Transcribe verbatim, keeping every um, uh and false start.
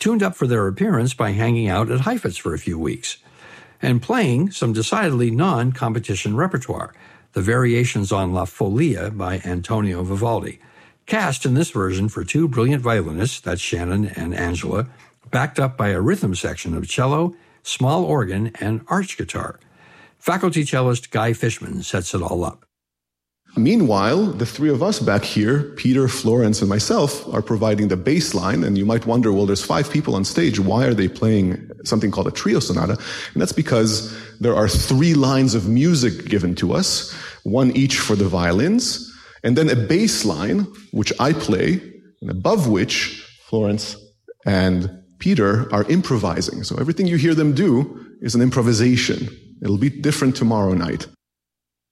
tuned up for their appearance by hanging out at Heifetz for a few weeks, and playing some decidedly non-competition repertoire, the Variations on La Folia by Antonio Vivaldi, cast in this version for two brilliant violinists, that's Shannon and Angela, backed up by a rhythm section of cello, small organ, and arch guitar. Faculty cellist Guy Fishman sets it all up. Meanwhile, the three of us back here, Peter, Florence, and myself, are providing the bass line, and you might wonder, well, there's five people on stage. Why are they playing something called a trio sonata? And that's because there are three lines of music given to us, one each for the violins, and then a bass line, which I play, and above which Florence and Peter are improvising. So everything you hear them do is an improvisation. It'll be different tomorrow night.